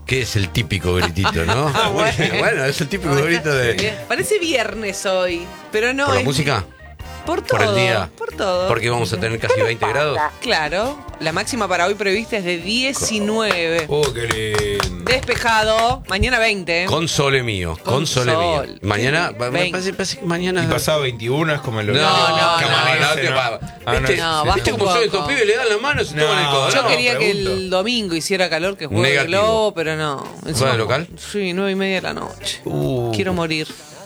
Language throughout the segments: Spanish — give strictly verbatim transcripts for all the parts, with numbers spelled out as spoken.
que es el típico gritito, ¿no? Ah, bueno. Bueno, es el típico grito de... Parece viernes hoy, pero no. ¿Por la es... música? Por todo. ¿Por el día? Por todo. Porque vamos a tener casi veinte grados. Claro, la máxima para hoy prevista es de diecinueve. Oh, qué lindo. Despejado, mañana veinte. Con sole mío, con, Con sole sol. mío. Mañana, me veinte. parece, parece que mañana... Y pasado veintiuno es como el No, horario no, que no, amanece, no, te pa- Ah, no, ¿Viste, es- No, sí, basta ¿viste un cómo son poco. estos pibes? Le dan la mano y se No, toman el codo. Yo No, quería que pregunto. el domingo hiciera calor, que juegue el Negativo. globo, pero no. ¿Juega de local? Sí, nueve y media de la noche. Uh, Quiero morir.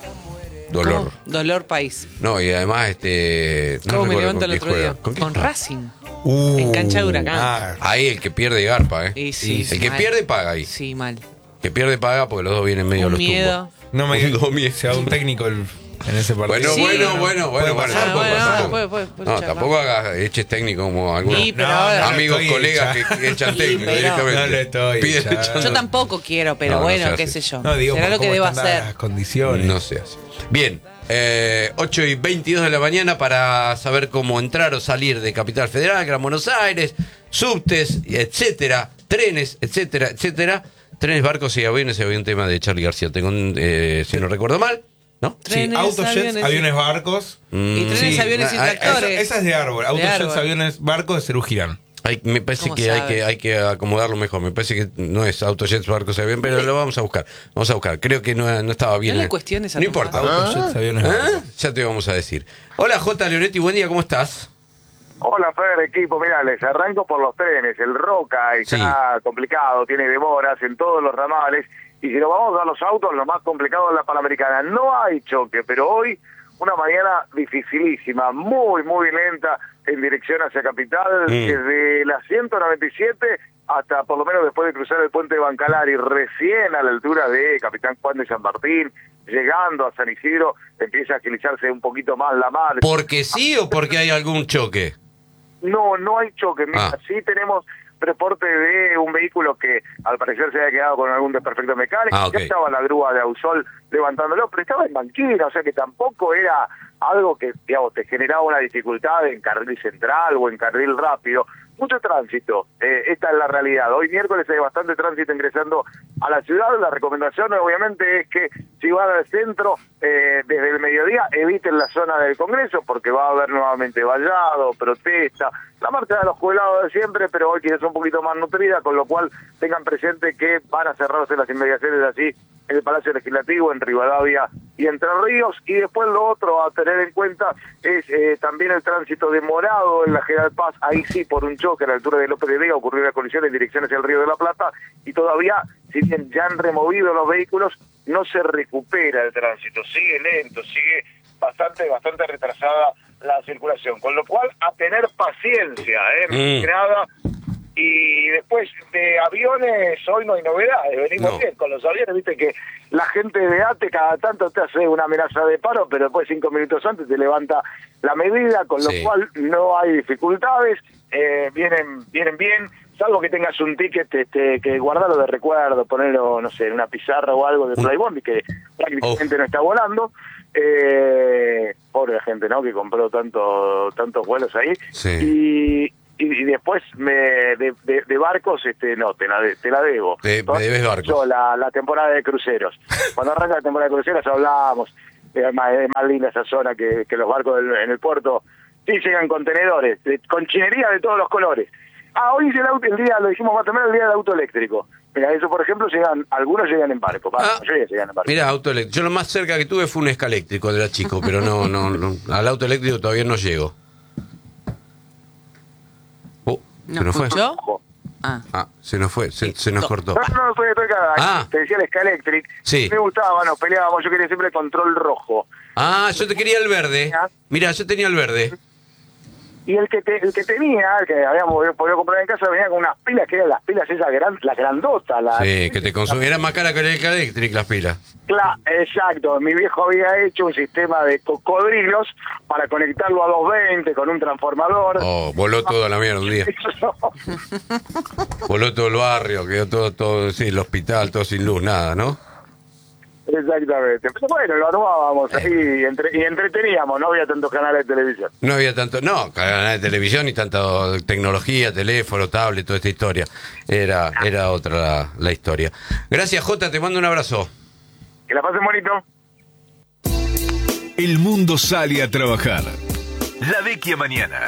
Dolor. ¿Cómo? Dolor país. No, y además, este... No ¿Cómo me recuerdo levanto con el qué otro juega. día? ¿Con qué Con juega? Racing. Uh, En cancha de Huracán. ah, Ahí el que pierde garpa, ¿eh? Y sí, El que mal. pierde paga ahí. Sí, mal. El que pierde paga porque los dos vienen medio a Un los miedo. tumbos. no me Un domi- sea un técnico el- en ese partido. Bueno, Sí. bueno, bueno, bueno, Puede bueno, pasar, tampoco, puede pasar. tampoco. Puede, puede, puede No, charlar. tampoco hagas eches técnico como algunos Sí, pero No, ahora- no, amigos, estoy colegas ya. que, que echan Sí, técnico pero- directamente. No le estoy Piden ya. echando- Yo tampoco quiero, pero No, no bueno, se qué hace. sé yo. No, digo, Será por lo que cómo deba están hacer. las condiciones. No se hace. Bien, eh, ocho y veintidós de la mañana para saber cómo entrar o salir de Capital Federal, Gran Buenos Aires, subtes, etcétera, trenes, etcétera, etcétera. Trenes, barcos y aviones, había un tema de Charly García, tengo un, eh, si no recuerdo mal, ¿no? Sí, Trenes, autojets, aviones, aviones, barcos. Y trenes, Sí, aviones y ah, tractores. Esa, esa es de árbol. Autojets, árbol. aviones, barcos de Cerú Girán. Hay- me parece ¿Cómo que hay, sabe? que hay que acomodarlo mejor. Me parece que no es autojets, barcos, avión, pero lo vamos a buscar. Vamos a buscar. Creo que no, no estaba bien. No le eh. cuestiones a No tu importa. madre. Autojets, aviones, ¿Ah? barcos. Ya te vamos a decir. Hola, J. Leonetti, buen día, ¿cómo estás? Hola, Fer, equipo. Mirá, les arranco por los trenes. El Roca está complicado, tiene demoras en todos los ramales. Y si nos vamos a los autos, lo más complicado es la Panamericana. No hay choque, pero hoy una mañana dificilísima, muy, muy lenta en dirección hacia Capital, Mm. desde la ciento noventa y siete hasta por lo menos después de cruzar el puente de Bancalar y recién a la altura de Capitán Juan de San Martín, llegando a San Isidro, empieza a agilizarse un poquito más la mar. ¿Porque sí o porque hay algún choque? No, no hay choque. Mira, Ah. sí tenemos reporte de un vehículo que al parecer se había quedado con algún desperfecto mecánico. Ah, ok. Ya estaba la grúa de Ausol levantándolo, pero estaba en banquina, o sea que tampoco era algo que, digamos, te generaba una dificultad en carril central o en carril rápido. Mucho tránsito, eh, esta es la realidad. Hoy miércoles hay bastante tránsito ingresando a la ciudad. La recomendación obviamente es que si van al centro eh, desde el mediodía eviten la zona del Congreso porque va a haber nuevamente vallado, protesta, la marcha de los jubilados de siempre, pero hoy quizás un poquito más nutrida, con lo cual tengan presente que van a cerrarse las inmediaciones así en el Palacio Legislativo, en Rivadavia y Entre Ríos. Y después lo otro a tener en cuenta es eh, también el tránsito demorado en la General Paz. Ahí sí, por un choque a la altura de López de Vega ocurrió una colisión en dirección hacia el Río de la Plata y todavía, si bien ya han removido los vehículos, no se recupera el tránsito. Sigue lento, sigue bastante, bastante retrasada la circulación. Con lo cual, a tener paciencia, ¿eh? Mm. Nada. Y después de aviones, hoy no hay novedades, venimos No. bien con los aviones, viste que la gente de ATE cada tanto te hace una amenaza de paro, pero después cinco minutos antes te levanta la medida, con Sí. lo cual no hay dificultades, eh, vienen vienen bien, salvo que tengas un ticket este, que guardarlo de recuerdo, ponerlo, no sé, en una pizarra o algo de Un- Flybondi, que prácticamente Uf. no está volando. Eh, pobre gente, ¿no?, que compró tanto tantos vuelos ahí. Sí. Y... Y, y después me de, de, de barcos, este no, te la, de, te la debo. Te- me debes barcos. Yo, la, la temporada de cruceros. Cuando arranca la temporada de cruceros hablábamos, es más, es más linda esa zona que, que los barcos del, en el puerto. Sí, llegan contenedores, de, con chinería de todos los colores. Ah, hoy es el, auto, el día, lo dijimos más o menos, el día del auto eléctrico. Mira, eso por ejemplo, llegan algunos llegan en barco, pa, Ah. la mayoría llegan en barco. Mira, auto eléctrico. Yo lo más cerca que tuve fue un escaléctrico cuando era chico, pero no, no, no. Al auto eléctrico todavía no llego. Oh, ¿No se nos fue. escuchó? Ojo. Ah. Ah, se nos fue, se, se nos No. cortó. No, no, no, estoy, estoy acá. Ah. Te decía el Scalectric. Sí. Me gustaba, nos peleábamos, yo quería siempre el control rojo. Ah, yo te quería el verde. Mira, yo tenía el verde. Y el que te, el que tenía, el que habíamos podido comprar en casa, venía con unas pilas que eran las pilas esas gran, las grandotas. Las, Sí, que te consumía. Era más cara que el eléctrico las pilas. Cla- exacto, mi viejo había hecho un sistema de cocodrilos para conectarlo a doscientos veinte con un transformador. Oh, voló toda la mierda un día. Voló todo el barrio, quedó todo, todo, sí, el hospital, todo sin luz, nada, ¿no? Exactamente. Pero bueno, lo armábamos ahí y, entre, y entreteníamos, no había tantos canales de televisión. No había tanto, no, canal de televisión y tanta tecnología, teléfono, tablet, toda esta historia. Era, era otra la, la historia. Gracias, Jota, te mando un abrazo. Que la pasen bonito. El mundo sale a trabajar. La Vecchia Mañana.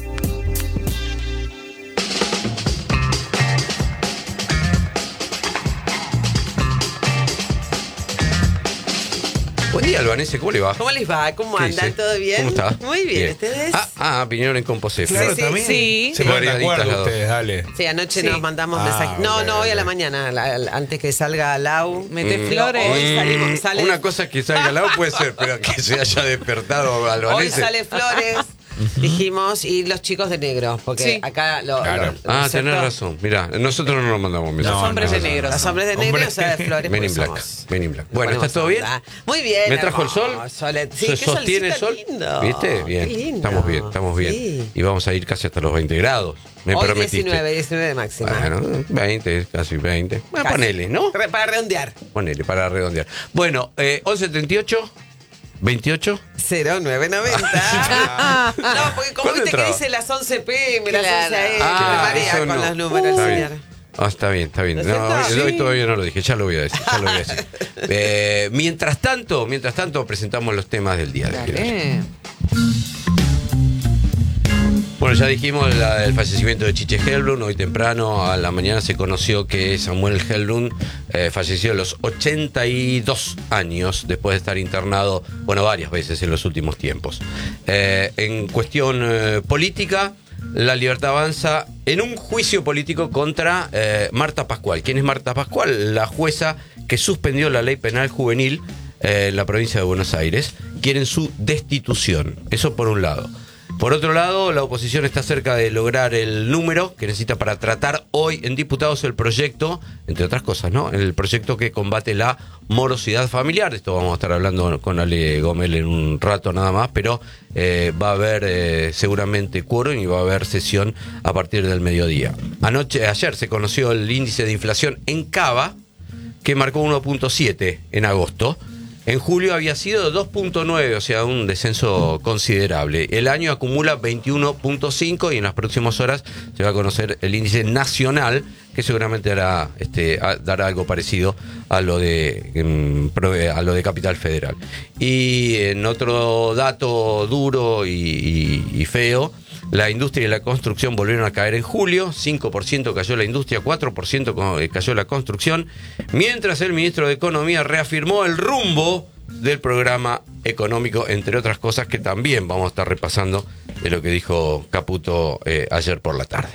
Buen día, Albanese, ¿cómo le va? ¿Cómo les va? ¿Cómo ¿Qué andan? dice? ¿Todo bien? ¿Cómo está? Muy bien, ¿ustedes? Ah, ah, vinieron en Composef. Claro, Sí, sí, también. sí. Se ponen de Variaditas acuerdo las dos. ustedes, dale. Sí, anoche Sí. nos mandamos Ah, mensajes. No, ok, no, hoy a ok. la mañana, la- la- antes que salga Lau. Mete Mm. flores. Hoy salimos, sale, Una cosa es que salga al lado puede ser, pero que se haya despertado hoy Albanese. sale Flores, dijimos, y los chicos de negro, porque Sí. acá lo, Claro. lo- lo- Ah, ¿cierto? tenés razón. Mirá, nosotros no nos mandamos mensajes. Los hombres no, de no, negro. Los son. hombres de negro, Hombre. o sea, de Flores. Men in porque Black. somos- Men in Black. nos Bueno, ¿está ponemos todo bien? onda. Muy bien. ¿Me trajo el sol? hermoso. Sole- Sí, ¿Se qué sostiene el solcito sol? lindo. ¿Viste? Bien. Qué lindo. Estamos bien, estamos bien. Sí. Y vamos a ir casi hasta los veinte grados. Me Hoy prometiste. diecinueve, diecinueve de máxima. Bueno, veinte, casi veinte. Bueno, Casi. ponele, ¿no? Re- Para redondear. Ponele, para redondear. Bueno, eh, once setenta y ocho, veintiocho. cero nueve noventa. No, porque como ¿Cuándo viste que entraba? dice las once pm, las Claro. once a eme, Ah, me marea eso con no. los números, Está señor. bien. Ah, está bien, está bien. ¿No es No, cierto? hoy, hoy Sí. todavía no lo dije, ya lo voy a decir. Ya lo voy a decir. Eh, mientras tanto, mientras tanto, presentamos los temas del día. de hoy. Dale. Bueno, ya dijimos la- el fallecimiento de Chiche Helblum. Hoy temprano a la mañana se conoció que Samuel Helblum eh, falleció a los ochenta y dos años después de estar internado, bueno, varias veces en los últimos tiempos. Eh, en cuestión eh, política, La Libertad Avanza en un juicio político contra eh, Marta Pascual. ¿Quién es Marta Pascual? La jueza que suspendió la ley penal juvenil eh, en la provincia de Buenos Aires. Quieren su destitución. Eso por un lado. Por otro lado, la oposición está cerca de lograr el número que necesita para tratar hoy en diputados el proyecto, entre otras cosas, ¿no? El proyecto que combate la morosidad familiar. Esto vamos a estar hablando con Ale Gómez en un rato nada más, pero eh, va a haber eh, seguramente quórum y va a haber sesión a partir del mediodía. Anoche, ayer se conoció el índice de inflación en Cava, que marcó uno punto siete en agosto. En julio había sido dos punto nueve, o sea, un descenso considerable. El año acumula veintiuno punto cinco y en las próximas horas se va a conocer el índice nacional, que seguramente hará, este, a- dará algo parecido a lo de em, prove- a lo de Capital Federal. Y en otro dato duro y, y- y feo, la industria y la construcción volvieron a caer en julio, cinco por ciento cayó la industria, cuatro por ciento co- eh, cayó la construcción, mientras el ministro de Economía reafirmó el rumbo del programa económico, entre otras cosas que también vamos a estar repasando de lo que dijo Caputo eh, ayer por la tarde.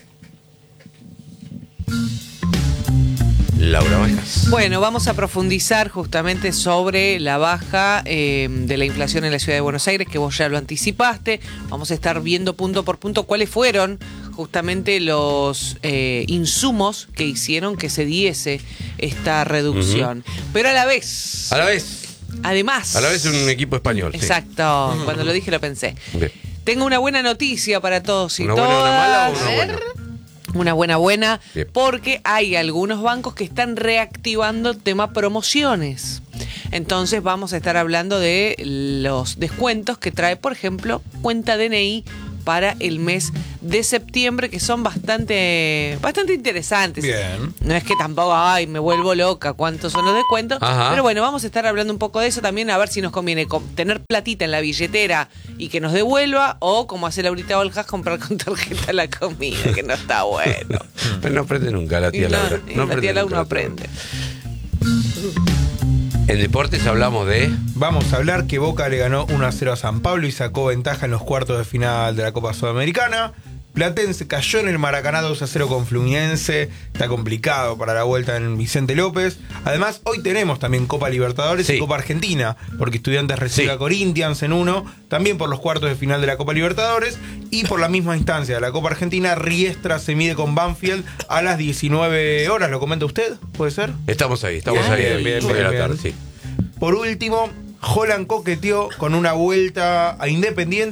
Laura Bajas. Bueno, vamos a profundizar justamente sobre la baja eh, de la inflación en la ciudad de Buenos Aires, que vos ya lo anticipaste. Vamos a estar viendo punto por punto cuáles fueron justamente los eh, insumos que hicieron que se diese esta reducción. Pero a la vez, A la vez, además... a la vez un equipo español. sí. Exacto, cuando lo dije lo pensé. Bien. Tengo una buena noticia para todos y ¿Una buena, una mala o todas. una buena? Una buena buena, Bien. porque hay algunos bancos que están reactivando tema promociones. Entonces vamos a estar hablando de los descuentos que trae, por ejemplo, Cuenta D N I para el mes de septiembre, que son bastante bastante interesantes. Bien. No es que tampoco, ay, me vuelvo loca cuántos son los descuentos, Ajá. pero bueno, vamos a estar hablando un poco de eso también, a ver si nos conviene com- tener platita en la billetera y que nos devuelva, o como hace Laurita Oljas, comprar con tarjeta la comida, que no está bueno. Pero no aprende nunca la Y tía no, Laura. y No la aprende tía Laura nunca no la tía aprende. En deportes hablamos de... Vamos a hablar que Boca le ganó uno a cero a San Pablo y sacó ventaja en los cuartos de final de la Copa Sudamericana. Platense cayó en el Maracaná dos a cero con Fluminense. Está complicado para la vuelta en Vicente López. Además, hoy tenemos también Copa Libertadores Sí. y Copa Argentina, porque Estudiantes recibe Sí. a Corinthians en uno, también por los cuartos de final de la Copa Libertadores. Y por la misma instancia de la Copa Argentina, Riestra se mide con Banfield a las diecinueve horas. ¿Lo comenta usted? ¿Puede ser? Estamos ahí, estamos Bien, ahí. bien, hoy, bien, hoy a bien, la bien. tarde, sí. Por último, Holland coqueteó con una vuelta a Independiente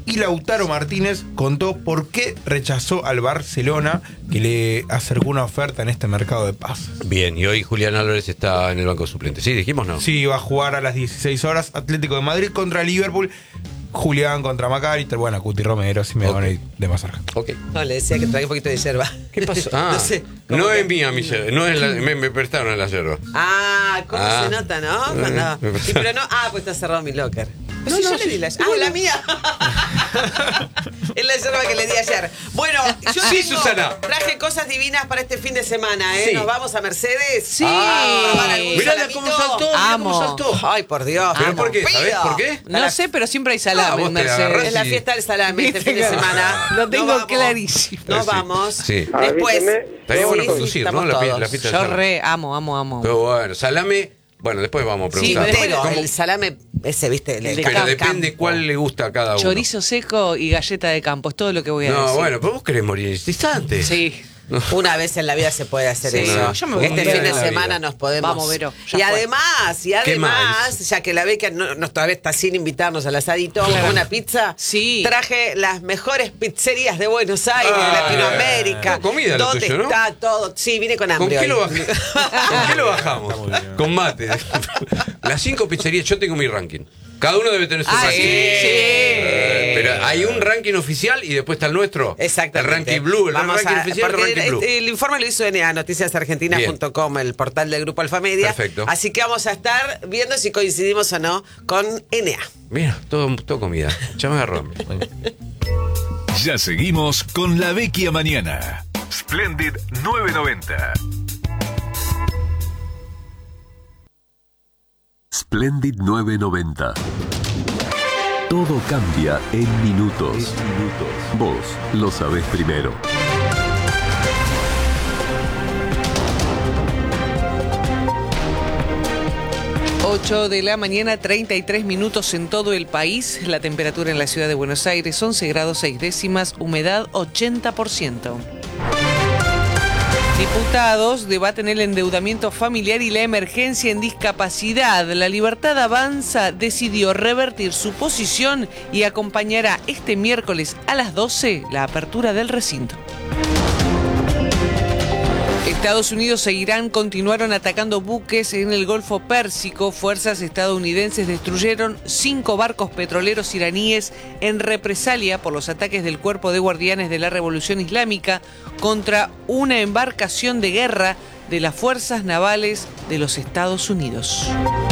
Y Lautaro Martínez contó por qué rechazó al Barcelona, que le acercó una oferta en este mercado de pases. Bien, y hoy Julián Álvarez está en el banco suplente. ¿Sí, dijimos no? Sí, va a jugar a las dieciséis horas Atlético de Madrid contra Liverpool. Julián contra McAllister, bueno, Cuti Romero, si me Ok. van a ir de más cerca. Ok. No, le decía que traiga un poquito de yerba. ¿Qué pasó? Ah, no sé. no como que- es mía mi yerba, no es la, me, me prestaron la yerba. Ah, ¿cómo Ah. se nota, no? Eh, Cuando- me Sí, pero no. Ah, pues está cerrado mi locker. Pero si yo le di la Ah, la mía. Es la yerba que le di ayer. Bueno, yo Sí, tengo- Susana. traje cosas divinas para este fin de semana, ¿eh? Sí. Nos vamos a Mercedes. Sí. Ah, probar algún Mirá salamito. cómo saltó, mirá Amo. cómo saltó. Ay, por Dios. ¿Pero amo. por qué? ¿Sabés Pido. por qué? No sé, pero siempre hay Ah, salame vos en te agarrás Mercedes. Es la fiesta del salame este Viste fin de que- semana. Lo tengo Nos vamos. clarísimo. Nos Sí. vamos. Sí. Después. Estaría Sí, bueno sí, conducir, ¿no? estamos La, pi- todos. la fiesta del Yo salame. re amo, amo, amo. Pero bueno, salame, bueno, después vamos a Sí, preguntar. entero. ¿Cómo- El salame, ese, viste, el El de Pero campo. depende cuál le gusta a cada uno. Chorizo seco y galleta de campo, es todo lo que voy a No, decir. bueno, pero vos querés morir distante. Sí. Una vez en la vida se puede hacer Sí, eso. yo me voy este a morir fin de en la semana vida. nos podemos. Vamos, Vero, ya y fue. además, y ¿Qué más? además, ya que la beca no, no- todavía está sin invitarnos al asadito, Claro. con una pizza, Sí. traje las mejores pizzerías de Buenos Aires, Ah, de Latinoamérica. no, comida lo ¿Dónde tuyo, ¿no? está todo? Sí, vine con ¿Con hambre. qué, hoy. lo baja- ¿Con qué lo bajamos? Con mate. Las cinco pizzerías, yo tengo mi ranking. Cada uno debe tener su Ah, ranking. sí, Eh, sí. Pero hay un ranking oficial y después está el nuestro. Exactamente. El ranking blue, el Vamos ranking a- oficial, el porque ranking blue. el, el informe lo hizo N A, noticias argentinas punto com, el portal del Grupo Alfamedia. Perfecto. Así que vamos a estar viendo si coincidimos o no con N A. Mira, todo, todo comida. Ya me agarró hambre. Ya seguimos con La Vecchia Mañana. Splendid nueve noventa. Splendid nueve noventa. Todo cambia en minutos. Vos lo sabés primero. ocho de la mañana, treinta y tres minutos en todo el país. La temperatura en la ciudad de Buenos Aires, once grados seis décimas, humedad ochenta por ciento. Diputados debaten el endeudamiento familiar y la emergencia en discapacidad. La Libertad Avanza decidió revertir su posición y acompañará este miércoles a las doce la apertura del recinto. Estados Unidos e Irán continuaron atacando buques en el Golfo Pérsico. Fuerzas estadounidenses destruyeron cinco barcos petroleros iraníes en represalia por los ataques del Cuerpo de Guardianes de la Revolución Islámica contra una embarcación de guerra de las Fuerzas Navales de los Estados Unidos.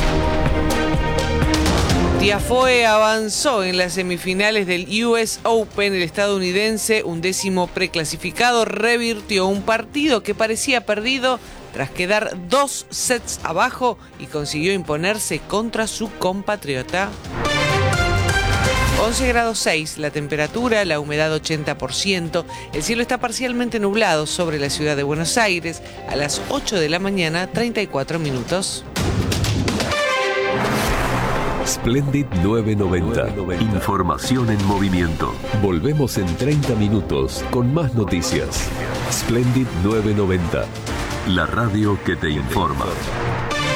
Tiafoe avanzó en las semifinales del U S Open. El estadounidense, undécimo preclasificado, revirtió un partido que parecía perdido tras quedar dos sets abajo y consiguió imponerse contra su compatriota. once grados seis la temperatura, la humedad ochenta por ciento. El cielo está parcialmente nublado sobre la ciudad de Buenos Aires. A las ocho de la mañana, treinta y cuatro minutos. Splendid nueve noventa. Información en movimiento. Volvemos en treinta minutos con más noticias. Splendid nueve noventa. La radio que te informa.